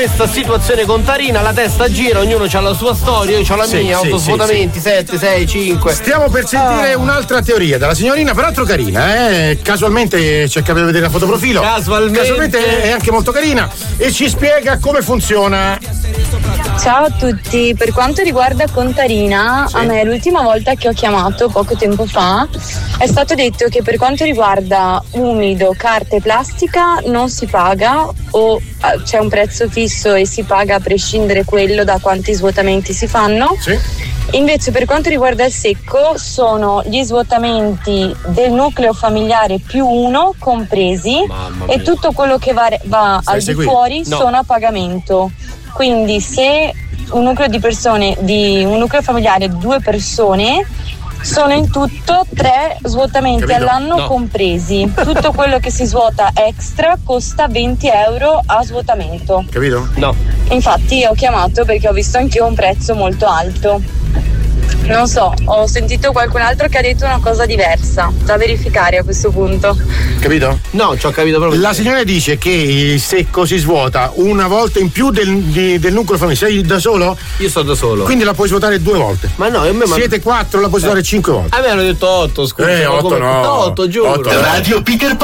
questa situazione contarina, la testa gira, ognuno ha la sua storia, io ho la mia, autosvuotamenti, 7, 6, 5. Stiamo per sentire un'altra teoria dalla signorina, peraltro carina, casualmente ci è capitato vedere la fotoprofilo. Casualmente è anche molto carina e ci spiega come funziona. Ciao a tutti, per quanto riguarda Contarina, a me l'ultima volta che ho chiamato poco tempo fa è stato detto che per quanto riguarda umido, carta e plastica non si paga o c'è un prezzo fisso e si paga a prescindere quello da quanti svuotamenti si fanno. Invece per quanto riguarda il secco sono gli svuotamenti del nucleo familiare più uno compresi e tutto quello che va al di fuori sono a pagamento. Quindi se un nucleo di persone, di un nucleo familiare 2 persone, sono in tutto 3 svuotamenti all'anno compresi. Tutto quello che si svuota extra costa 20 euro a svuotamento. Capito? No. Infatti ho chiamato perché ho visto anch'io un prezzo molto alto. Non so, ho sentito qualcun altro che ha detto una cosa diversa, da verificare a questo punto. Capito? No, ci ho capito proprio. La signora dice che il secco si svuota una volta in più del nucleo familiare. Sei da solo? Io sto da solo. Quindi la puoi svuotare 2 volte. Ma no, a me siete 4, la puoi svuotare 5 volte. A me hanno detto 8, scusa. 8 no. 8, giuro. 8, Radio Peter